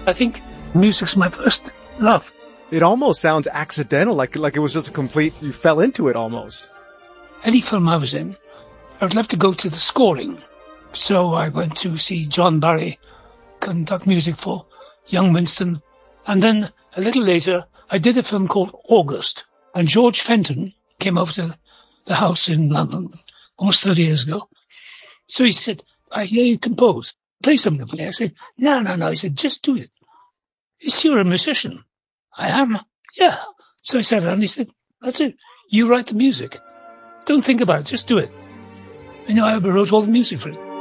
I think music's my first love. It almost sounds accidental, like it was just you fell into it almost. Any film I was in, I would love to go to the scoring. So I went to see John Barry conduct music for Young Winston. And then a little later, I did a film called August. And George Fenton came over to the house in London almost 30 years ago. So he said, I hear you compose. Play something for me. I said, no. He said, just do it. You're a musician. I am. Yeah. So I sat down and he said, that's it. You write the music. Don't think about it. Just do it. I wrote all the music for it.